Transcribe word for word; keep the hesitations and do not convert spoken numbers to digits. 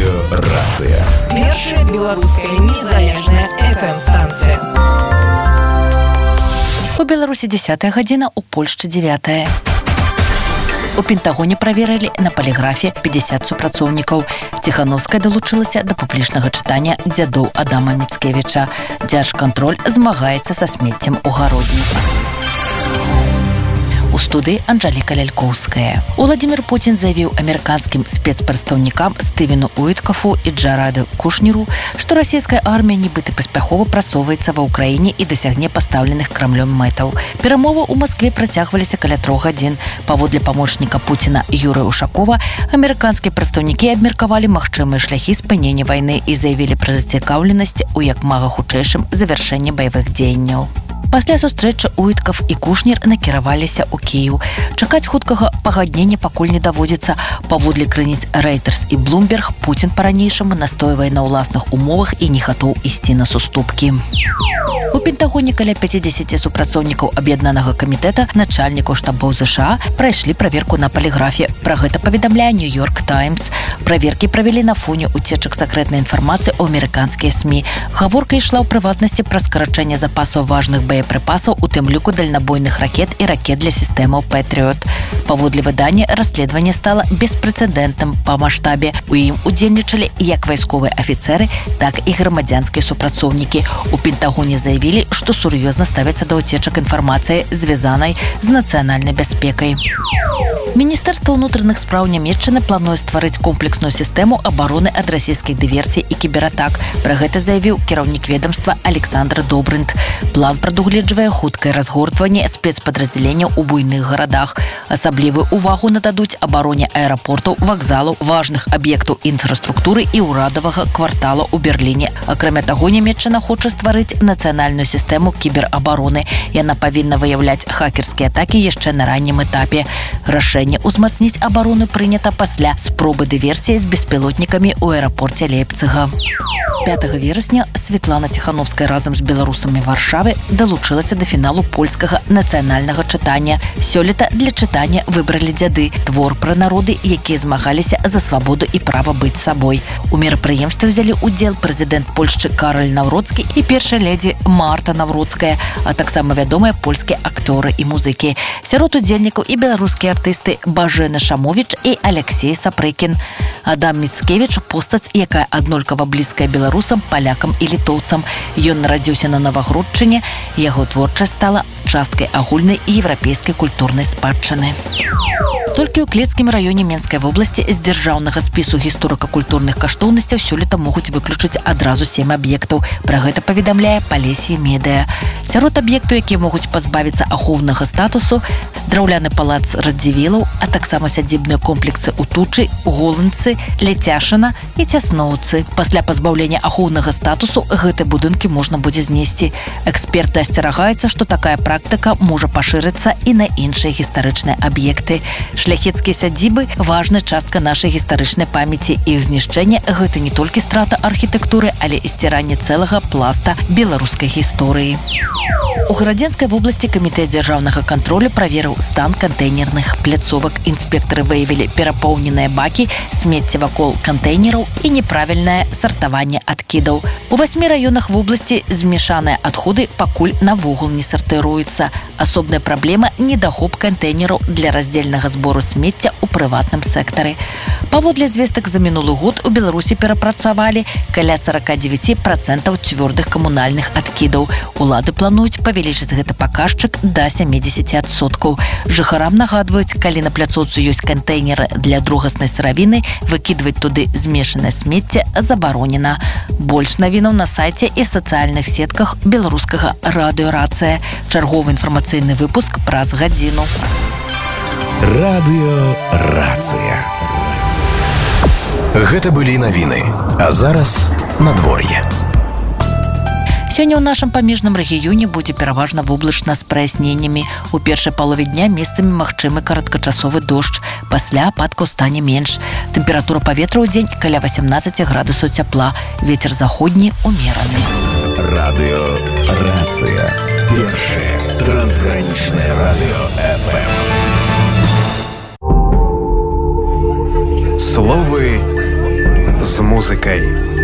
Радыёрацыя. Першая беларуская незалежная эф эм-станцыя. У Беларусі дзесятая гадзіна, у Польшчы дзевятая. У Пентагоне праверылі на паліграфе пятьдесят супрацоўнікаў. Ціхановская далучылася да публічнага чытання дзядоў Адама Міцкевіча. Дзяржкантроль змагаецца са смеццем у гародні. У студыі Анжеліка Лялькоўская. Уладзімір Путін заявіў амерыканскім спецпрадстаўнікам Стывену Уіткафу і Джараду Кушнеру, што расійская армія нібыта паспяхова прасоўваецца ва ўкраіне і дасягне пастаўленых Крамлём мэтаў. Перамовы ў Маскве працягваліся каля трох гадзін. Паводле памочніка Пуціна Юрыя Ушакова, амерыканскія прадстаўнікі абмеркавалі магчымыя шляхі спынення вайны і заявілі пра зацікаўленасць у як мага хутчэйшым завяршэнні баявых дзеянняў. Пасля сустрэчы Уіткаф і Кушнер накіраваліся ў Кіеў. Чакаць хуткага пагаднення пакуль не даводзіцца. Паводле крыніц Reuters і Bloomberg, Путін па-ранейшаму настойвае на ўласных умовах і не гатоў ісці на суступкі. У Пентагоне каля пятьдесят супрацоўнікаў аб'яднанага камітэта начальнікаў штабоў ЗША прайшлі праверку на паліграфе. Пра гэта паведамляе Нью-Йорк Таймс. Праверкі правялі на фоне уцечак сакрэтнай інфармацыі ў амерыканскія СМІ. Гаворка ішла ў прыватнасці пра скарачэнне запасаў важных боепрыпасаў, у тым ліку дальнабойных ракет і ракет для сістэмаў Пэтрыот. Паводле выдання, расследаванне стала беспрэцэдэнтным па маштабе. У ім удзельнічалі як вайсковыя афіцэры, так і грамадзянскія супрацоўнікі. У Пентагоне заявілі, што сур'ёзна ставяцца да уцечак інфармацыі, звязанай з нацыянальнай бяспекай. Міністэрства ўнутраных спраў Нямецчыны плануе стварыць комплексную сістэму абароны ад расійскіх дыверсій і кібератак. Пра гэта заявіў кіраўнік ведомства Александр Добрынт. План прадугледжвае хуткае разгортванне спецпадраздзяленняў у буйных гарадах. Асаблівую увагу нададуць абароне аэрапортаў, вакзалаў, важных аб'ектаў інфраструктуры і ўрадавага квартала ў Берліне. Акрамя таго, Нямецчына хоча стварыць нацыянальную сістэму кіберабароны. Яна павінна выяўляць хакерскія атакі яшчэ на раннім этапе. Рашэнне ўзмацніць абарону прынята пасля спробы дыверсіі з беспілотнікамі ў аэрапорце Лейпцыга. пятага верасня Светлана Ціхановская разам з беларусамі Варшавы далучылася да фіналу польскага нацыянальнага чытання. Сёлета для чытання выбралі дзяды, твор пра народы, якія змагаліся за свабоду і права быць сабой. У мерапрыемстве ўзялі ўдзел прэзідэнт Польшчы Кароль Навроцкі і першая ледзі Марта Навроцкая, а таксама вядомыя польскія акторы і музыкі. Сярод удзельнікаў і беларускія артысты Бажэна Шамовіч і Алексей Сапрыкін. Адам Міцкевіч – постаць, якая аднолькава блізкая беларусам, палякам і літоўцам. Ён нарадзіўся на Навагродчыне, яго творчасць стала часткай агульнай і еўрапейскай культурнай спадчыны. Толькі ў Клецкім раёне Менскай вобласці з дзяржаўнага спісу гісторыка-культурных каштоўнасцяў сёлета могуць выключыць адразу сем аб'ектаў. Пра гэта паведамляе Палессе Медыя. Сярод аб'ектаў, якія могуць пазбавіцца ахоўнага статусу, драўляны палац Радзівілаў, а таксама сядзібныя комплексы ў Тучы, Голанцы, Ляцяшына і Цясноўцы. Пасля пазбаўлення ахоўнага статусу гэты будынкі можна будзе знесці. Эксперты асцерагаюцца, што такая практыка можа пашырыцца і на іншыя гістарычныя аб'екты. Шляхецкія сядзібы – важная частка нашай гістарычнай памяці. Іх знішчэнне – гэта не толькі страта архітэктуры, але і сціранне цэлага пласта беларускай гісторыі. У Гарадзенскай вобласці камітэт дзяржаўнага кантролю праверыў стан кантэйнерных пляцовак. Інспектары выявілі перапоўненыя бакі, смецце вакол кантэйнераў і неправільнае сартаванне адкідаў. У васьмі раёнах вобласці змешаныя адходы пакуль навогул не сартыруюцца. Асобная праблема – недахоп кантэйнераў для раздзельнага збору смецця ў прыватным сектары. Паводле звестак за мінулы год у Беларусі перапрацавалі каля сорок девять процентов цвёрдых камунальных адкідаў. Улады плануюць павялічыць гэты паказчык да семьдесят процентов. Жыхарам нагадваюць, калі на пляцоўцы ёсць кантэйнеры для другаснай сыравіны, выкідваць туды змешанае смецце забаронена. Больш навінаў на сайце і в сацыяльных сетках беларускага радыёрацыя. Чарговы інфармацыйны выпуск праз гадзіну. Радыёрацыя. Гэта былі навіны, а зараз надвор'е. Сёння ў нашым памежным рэгіёне будзе пераважна воблачна з праясненнямі. У першай палове дня месцамі магчымы кароткачасовы дождж. Пасля ападкаў стане менш. Тэмпература паветра ў дзень каля восемнадцать градусаў цяпла. Вецер заходні умераны. Радыёрацыя. Першае трансгранічнае радыё эф эм. Словы з музыкай.